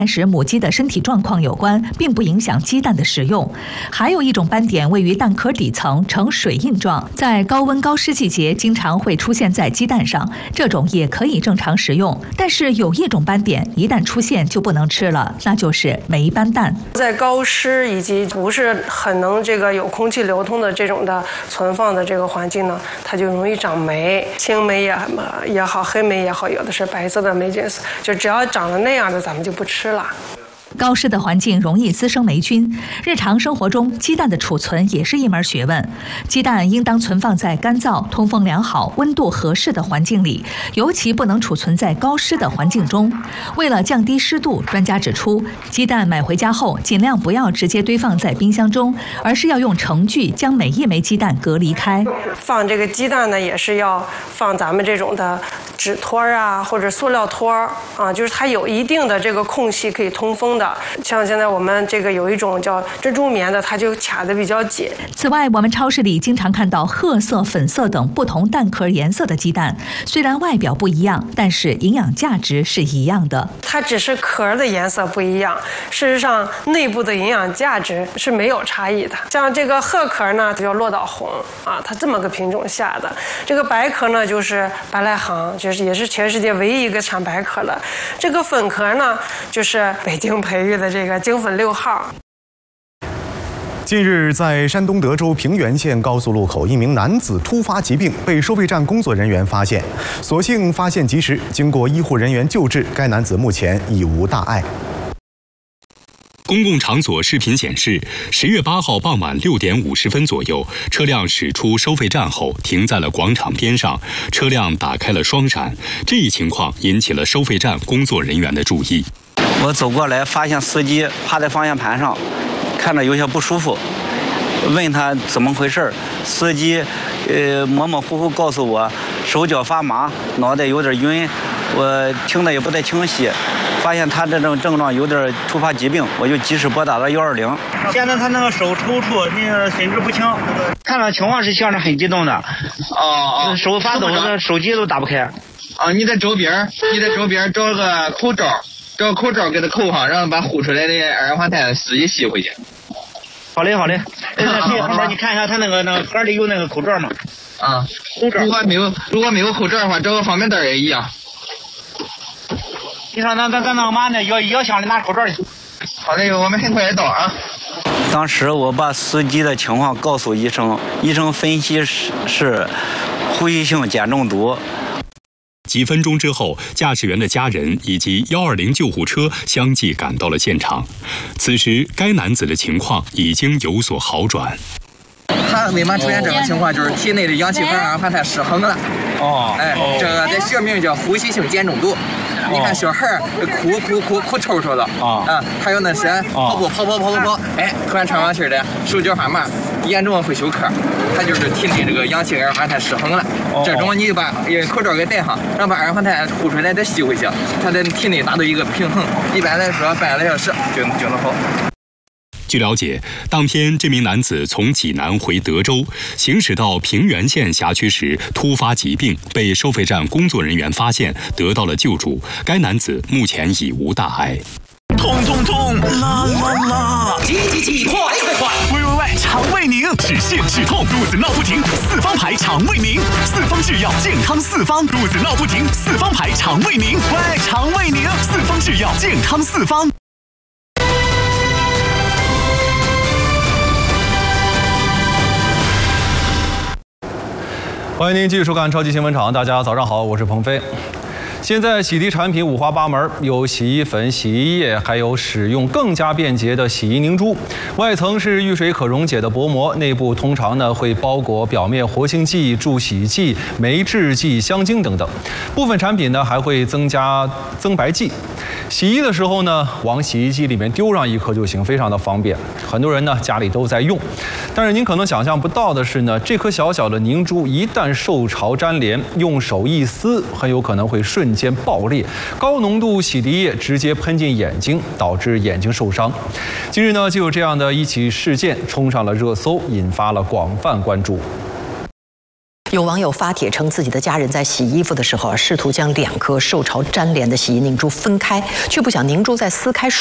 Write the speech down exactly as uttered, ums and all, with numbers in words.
时母鸡的身体状况有关，并不影响鸡蛋的食用。还有一种斑点位于蛋壳底层，呈水印状，在高温高湿季节经常会出现在鸡蛋上，这种也可以正常食用。但是有一种斑点一旦出现就不能吃了，那就是霉斑蛋。 在高湿以及不是很能这个有空气流通的这种的存放的这个环境呢，它就容易长霉，青霉也也好，黑霉也好，有的是白色的霉菌丝，就只要长了那样的，咱们就不吃了。 高湿的环境容易滋生霉菌，日常生活中鸡蛋的储存也是一门学问。鸡蛋应当存放在干燥、通风良好、温度合适的环境里，尤其不能储存在高湿的环境中。为了降低湿度，专家指出，鸡蛋买回家后尽量不要直接堆放在冰箱中，而是要用盛具将每一枚鸡蛋隔离开。 放这个鸡蛋呢，也是要放咱们这种的纸托啊，或者塑料托啊，就是它有一定的这个空隙可以通风的。像现在我们这个有一种叫珍珠棉的，它就卡得比较紧。 此外，我们超市里经常看到褐色、粉色等不同蛋壳颜色的鸡蛋，虽然外表不一样，但是营养价值是一样的。 它只是壳的颜色不一样，事实上内部的营养价值是没有差异的。像这个褐壳呢，叫落岛红啊，它这么个品种下的。这个白壳呢，就是白来行，就是也是全世界唯一一个产白壳的。这个粉壳呢，就是北京培育的这个京粉六号。 近日，在山东德州平原县高速路口，一名男子突发疾病被收费站工作人员发现，所幸发现及时，经过医护人员救治，该男子目前已无大碍。 公共场所视频显示，十月八号傍晚六点五十分左右，车辆驶出收费站后停在了广场边上，车辆打开了双闪。这一情况引起了收费站工作人员的注意。 我走过来，发现司机趴在方向盘上，看着有些不舒服，问他怎么回事，司机呃模模糊糊告诉我手脚发麻，脑袋有点晕，我听得也不太清晰。发现他这种症状有点突发疾病，我就及时拨打了一二零。 现在他那个手抽搐，那个神志不清，看到情况是像是很激动的。 哦哦， 手发抖的，手机都打不开。 啊，你在周边，你在周边找个口罩，找个口罩给他扣上，然后把呼出来的二氧化碳自己吸回去。 好嘞，好嘞。那谁后边你看一下他那个那个盒里有那个口罩吗？ 啊，口罩。如果没有如果没有口罩的话，找个方便袋也一样。 你说咱咱咱那个嘛呢？药药箱里拿口罩去。 好嘞，我们很快到啊。 当时我把司机的情况告诉医生，医生分析是是呼吸性碱中毒。 几分钟之后，驾驶员的家人以及一二零救护车相继赶到了现场。此时，该男子的情况已经有所好转。 他为嘛出现这种情况？就是体内的氧气和二氧化碳失衡了。哦，哎，这个在学名叫呼吸性碱中毒。你看小孩哭哭哭哭抽抽的啊，啊，还有那些跑步跑跑跑跑跑，哎，突然喘上气的，手脚发麻，严重会休克，他就是体内这个氧气二氧化碳失衡了。这种你就把口罩给戴上，然后把二氧化碳呼出来再吸回去，他在体内达到一个平衡。一般来说，半个来小时就就能好。 据了解，当天这名男子从济南回德州，行驶到平原县辖区时突发疾病，被收费站工作人员发现，得到了救助。该男子目前已无大碍。 痛痛痛，啦啦啦！ 急急急，快快快！ 喂喂喂，肠胃宁，止泻止痛，肚子闹不停，四方牌肠胃宁，四方制药健康四方，肚子闹不停，四方牌肠胃宁，喂，肠胃宁，四方制药健康四方。 欢迎您继续收看超级新闻场，大家早上好，我是鹏飞。现在洗涤产品五花八门，有洗衣粉、洗衣液，还有使用更加便捷的洗衣凝珠。外层是遇水可溶解的薄膜，内部通常呢会包裹表面活性剂、助洗剂、酶制剂、香精等等。部分产品呢还会增加增白剂。洗衣的时候呢，往洗衣机里面丢上一颗就行，非常的方便。很多人呢家里都在用，但是您可能想象不到的是呢，这颗小小的凝珠一旦受潮粘连，用手一撕，很有可能会瞬间爆裂，高浓度洗涤液直接喷进眼睛，导致眼睛受伤。近日呢，就有这样的一起事件冲上了热搜，引发了广泛关注。 有网友发帖称，自己的家人在洗衣服的时候，试图将两颗受潮粘连的洗衣凝珠分开，却不想凝珠在撕开